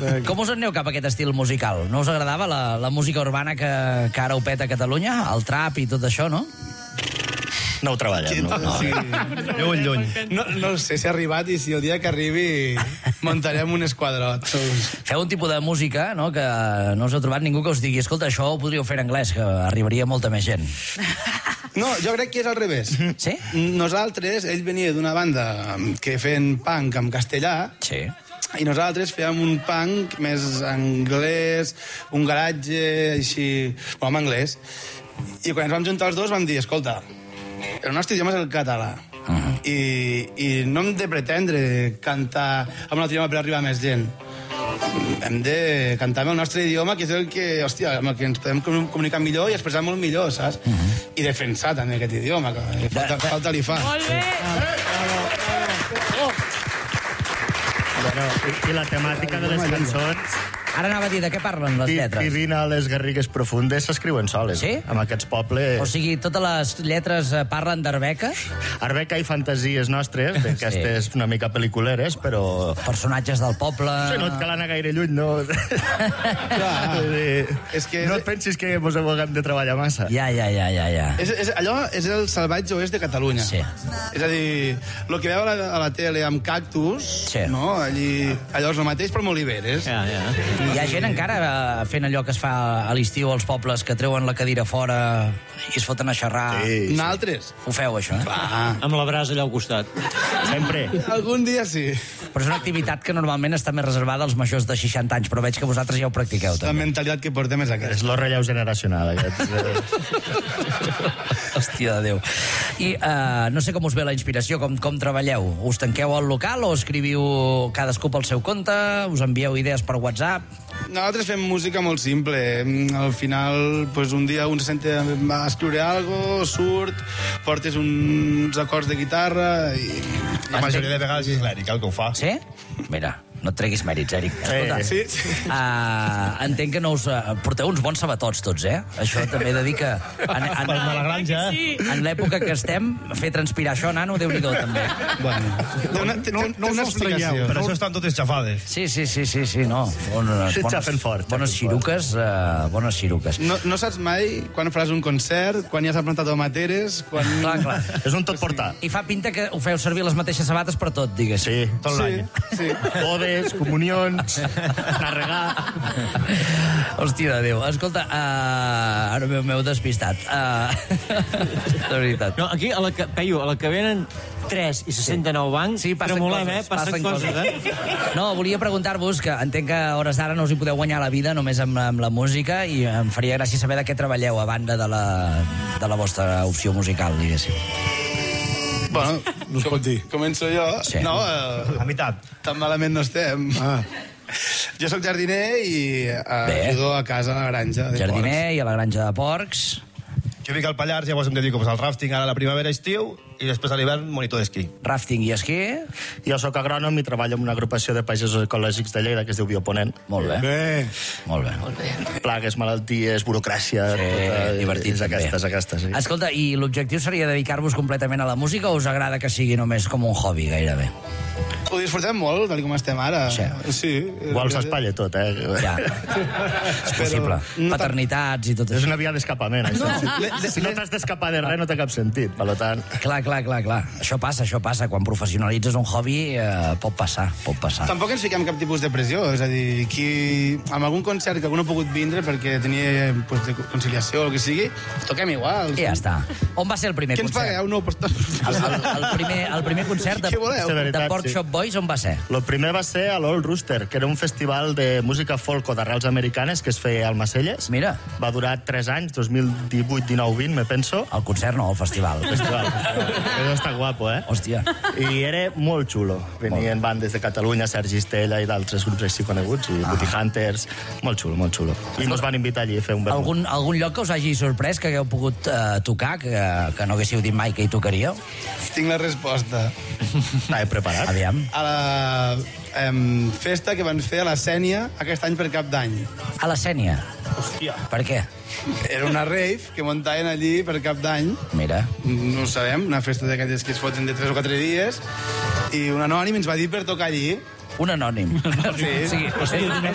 Com us en aneu cap a aquest estil musical? No us agradava la música urbana que ara ho peta a Catalunya? El trap i tot això, no? No ho treballem, no. Sí. Lluny. No sé si ha arribat i si el dia que arribi muntarem un esquadrot. Feu un tipus de música, no?, que no us heu trobat ningú que us digui escolta, això ho podríeu fer en anglès, que arribaria molta més gent. No, jo crec que és al revés. Sí? Nosaltres, ell venia d'una banda que feien punk en castellà, Sí. i nosaltres fèiem un punk més anglès, un garatge, així, en anglès. I quan ens vam juntar els dos vam dir, escolta, el nostre idioma és el català. I no hem de pretendre cantar amb un altre idioma per arribar a més gent. Hem de cantar amb el nostre idioma, que és el que, hòstia, amb el que ens podem comunicar millor i expressar molt millor, saps? I defensar també aquest idioma, que falta li fa. Molt bé! Bueno, i la temàtica de les cançons... Ara anava a dir de què parlen les lletres. Divina, les Garrigues profundes s'escriuen soles. Sí? Amb aquests pobles... O sigui, totes les lletres parlen d'Arbeca? Arbeca i fantasies nostres, d'aquestes una mica pel·liculeres, però... Personatges del poble... Sí, no et cal anar gaire lluny, no? És que No et pensis que mos haguem de treballar massa. Ja. allò és el salvatge oest de Catalunya. Sí. És a dir, el que veu a la tele amb cactus, Sí. no? Allò és el mateix, però amb oliveres. Hi ha gent encara fent allò que es fa a l'estiu als pobles, que treuen la cadira fora i es foten a xerrar. Sí. Nosaltres. Ho feu, això, eh? Amb la brasa allà al costat. Sempre. Algun dia sí. Però és una activitat que normalment està més reservada als majors de 60 anys, però veig que vosaltres ja ho practiqueu, La també. mentalitat que portem és És aquesta. lo relleu generacional, aquest. Hòstia de Déu. I no sé com us ve la inspiració, com treballeu. Us tanqueu al local o escriviu cadascú pel seu compte? Us envieu idees per WhatsApp? Nosaltres fem música molt simple. Al final, pues, un dia un se sente a escriure algo, surt, portes uns acords de guitarra i... La majoria de vegades és l'Eric el que ho fa. Sí? Mira, no et treguis mèrits, Eric. Escolta, Sí. entenc que no us... porteu uns bons sabatots, tots, eh? Això també he de dir que... Per la granja, En l'època que estem, fer transpirar això, nano, Déu-n'hi-do, també. Bueno, té una explicació. Per això estan totes xafades. Sí, no. Xafen fort. Bones xiruques, bones xiruques. No saps mai quan faràs un concert, quan ja s'ha plantat tomateres, quan... Clar. És un tot portar. I fa pinta que ho feu servir les mateixes sabates per tot, digues. Sí, tot l'any. Sí. Bodes, comunions, carregar... Hòstia de Déu. Escolta, ara m'heu despistat. De veritat. No, aquí, Peyu, a la que venen 3 i 69 bancs, Sí, passen tremolem, coses, passen coses, No, volia preguntar-vos, que entenc que a hores d'ara no us hi podeu guanyar la vida només amb la música, i em faria gràcia saber de què treballeu a banda de la vostra opció musical, diguéssim. Bueno, No es pot dir. començo jo. Sí. No, A meitat. tan malament no estem. Jo sóc jardiner i ajudo a casa a la granja de Jardiner i a la granja de porcs. Jo vinc al Pallars, llavors em dedico al ràfting ara a la primavera-estiu i després a l'hivern monitor d'esquí. Ràfting i esquí. Jo sóc agrònom i treballo en una agrupació de pagesos ecològics de Lleida que es diu Bioponent. Molt bé. Bé. Molt bé. Plagues, malalties, burocràcia... Divertit, és aquestes, sí. Escolta, i l'objectiu seria dedicar-vos completament a la música o us agrada que sigui només com un hobby, gairebé? Ho disfrutem molt, tal com estem ara. Sí. Igual s'espatlla tot, eh? Ja. És possible. no Paternitats i tot És això. una via d'escapament, això. Si no t'has d'escapar de res, no té cap sentit. Per tant... Clar. Això passa. Quan professionalitzes un hobby, pot passar. Tampoc ens fiquem cap tipus de pressió, és a dir, amb algun concert que algú no ha pogut vindre perquè tenia pues, de conciliació o el que sigui, toquem igual. I ja està. On va ser el primer Què ens concert? pagueu? No, el primer concert Què voleu? de Pork Shop Boys, on va ser? El primer va ser a l'Old Rooster, que era un festival de música folk o d'arrels americanes que es feia al Macelles. Mira. Va durar 3 anys, 2018, 19, 20, me penso. El concert no, el festival. Festival. Això està guapo, eh? Hòstia. I era molt xulo. Venien bandes de Catalunya, Sergi Estella i d'altres grups així coneguts, i Booty Hunters. Molt xulo. I ens van invitar allí a fer un vermut. Algun lloc que us hagi sorprès, que hagueu pogut tocar, que no haguéssiu dit mai que hi tocaríeu? Tinc la resposta. He preparat. Aviam. A la festa que van fer a la Sènia aquest any per Cap d'Any. A la Sènia. Hòstia. Per què? Era una rave que muntaven allí per Cap d'Any. Mira. No ho sabem, una festa d'aquelles que es foten de 3 o 4 dies, i un anònim ens va dir per tocar allí. Un anònim. Sí. O sigui,